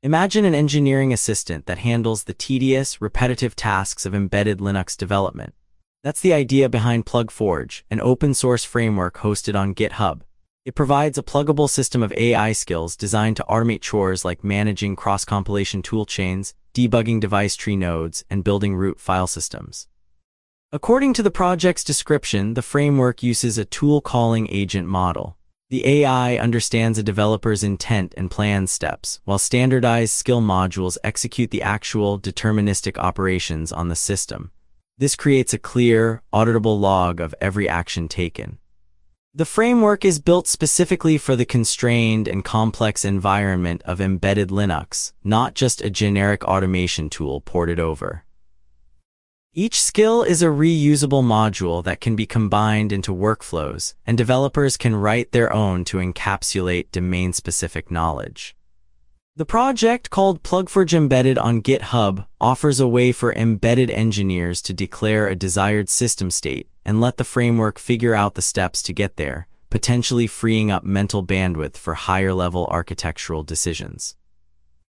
Imagine an engineering assistant that handles the tedious, repetitive tasks of embedded Linux development. That's the idea behind PlugForge, an open-source framework hosted on GitHub. It provides a pluggable system of AI skills designed to automate chores like managing cross-compilation toolchains, debugging device tree nodes, and building root file systems. According to the project's description, the framework uses a tool calling agent model. The AI understands a developer's intent and plans steps, while standardized skill modules execute the actual deterministic operations on the system. This creates a clear, auditable log of every action taken. The framework is built specifically for the constrained and complex environment of embedded Linux, not just a generic automation tool ported over. Each skill is a reusable module that can be combined into workflows, and developers can write their own to encapsulate domain-specific knowledge. The project, called PlugForge Embedded on GitHub, offers a way for embedded engineers to declare a desired system state and let the framework figure out the steps to get there, potentially freeing up mental bandwidth for higher-level architectural decisions.